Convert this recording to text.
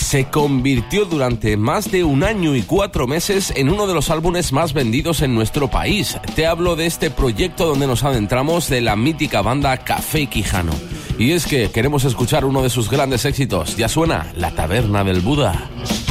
se convirtió durante más de 1 año y 4 meses en uno de los álbumes más vendidos en nuestro país. Te hablo de este proyecto donde nos adentramos de la mítica banda Café Quijano. Y es que queremos escuchar uno de sus grandes éxitos. Ya suena La Taberna del Buda.